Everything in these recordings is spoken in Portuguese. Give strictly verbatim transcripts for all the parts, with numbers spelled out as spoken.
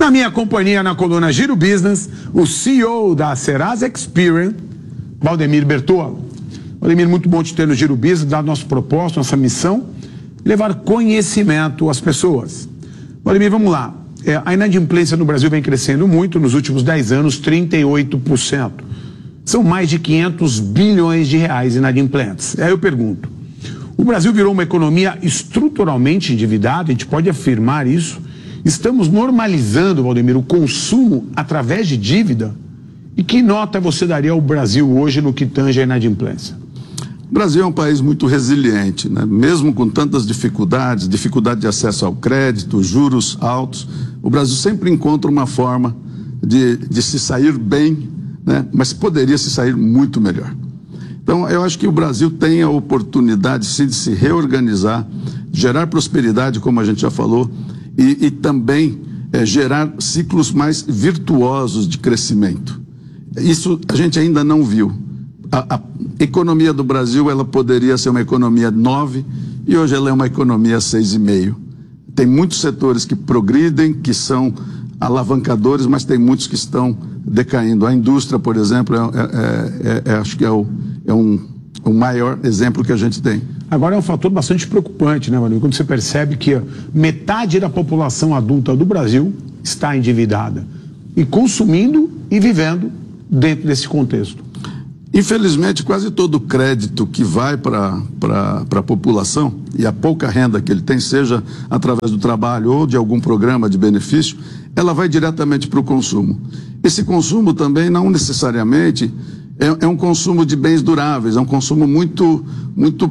Na minha companhia, na coluna Giro Business, o C E O da Serasa Experian, Valdemir Bertolo. Valdemir, muito bom te ter no Giro Business, dado nosso propósito, nossa missão, levar conhecimento às pessoas. Valdemir, vamos lá. É, a inadimplência no Brasil vem crescendo muito, nos últimos dez anos, trinta e oito por cento. São mais de quinhentos bilhões de reais inadimplentes. Aí eu pergunto, o Brasil virou uma economia estruturalmente endividada, a gente pode afirmar isso? Estamos normalizando, Valdemir, o consumo através de dívida? E que nota você daria ao Brasil hoje no que tange a inadimplência? O Brasil é um país muito resiliente, né? Mesmo com tantas dificuldades, dificuldade de acesso ao crédito, juros altos, o Brasil sempre encontra uma forma de, de se sair bem, né? Mas poderia se sair muito melhor. Então, eu acho que o Brasil tem a oportunidade, sim, de se reorganizar, gerar prosperidade, como a gente já falou, e, e também é, gerar ciclos mais virtuosos de crescimento. Isso a gente ainda não viu. A, a economia do Brasil, ela poderia ser uma economia nove e hoje ela é uma economia seis vírgula cinco. Tem muitos setores que progridem, que são alavancadores, mas tem muitos que estão decaindo. A indústria, por exemplo, é, é, é, é, acho que é, o, é um, o maior exemplo que a gente tem. Agora é um fator bastante preocupante, né, Valdemir? Quando você percebe que metade da população adulta do Brasil está endividada e consumindo e vivendo dentro desse contexto. Infelizmente, quase todo o crédito que vai para a população e a pouca renda que ele tem, seja através do trabalho ou de algum programa de benefício, ela vai diretamente para o consumo. Esse consumo também não necessariamente é, é um consumo de bens duráveis, é um consumo muito, muito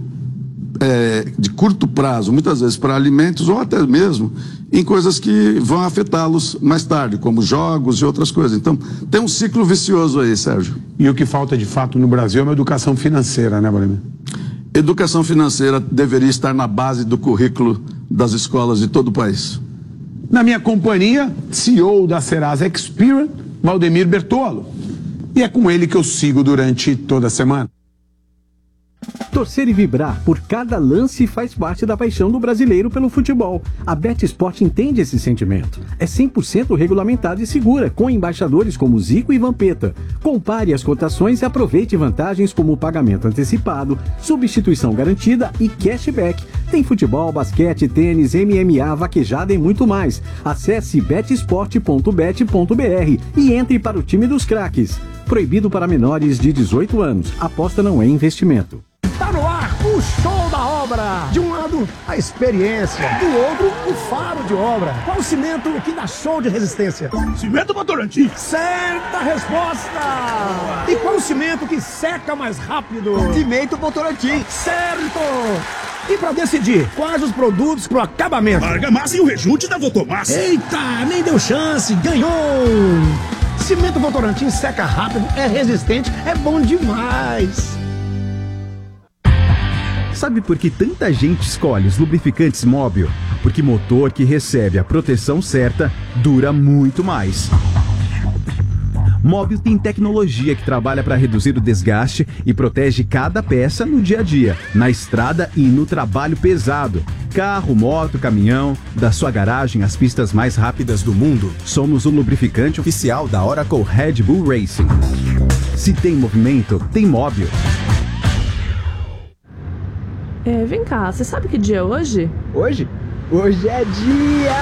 é, de curto prazo, muitas vezes para alimentos ou até mesmo em coisas que vão afetá-los mais tarde, como jogos e outras coisas. Então, tem um ciclo vicioso aí, Sérgio. E o que falta de fato no Brasil é uma educação financeira, né, Valdemir? Educação financeira deveria estar na base do currículo das escolas de todo o país. Na minha companhia, C E O da Serasa Experian, Valdemir Bertolo. E é com ele que eu sigo durante toda a semana. Torcer e vibrar por cada lance faz parte da paixão do brasileiro pelo futebol. A BetSport entende esse sentimento. É cem por cento regulamentada e segura, com embaixadores como Zico e Vampeta. Compare as cotações e aproveite vantagens como pagamento antecipado, substituição garantida e cashback. Tem futebol, basquete, tênis, M M A, vaquejada e muito mais. Acesse betsport ponto bet ponto br e entre para o time dos craques. Proibido para menores de dezoito anos. Aposta não é investimento. Tá no ar o show da obra. De um lado, a experiência. Do outro, o faro de obra. Qual o cimento que dá show de resistência? Cimento Votorantim. Certa resposta. E qual o cimento que seca mais rápido? Cimento Votorantim. Certo. E pra decidir, quais os produtos pro acabamento? Argamassa e o rejunte da Votomassa. Eita, nem deu chance, ganhou. Cimento Votorantim seca rápido, é resistente, é bom demais. Sabe por que tanta gente escolhe os lubrificantes Móbil? Porque motor que recebe a proteção certa dura muito mais. Móbil tem tecnologia que trabalha para reduzir o desgaste e protege cada peça no dia a dia, na estrada e no trabalho pesado. Carro, moto, caminhão, da sua garagem às pistas mais rápidas do mundo. Somos o lubrificante oficial da Oracle Red Bull Racing. Se tem movimento, tem Móbil. É, vem cá, você sabe que dia é hoje? Hoje? Hoje é dia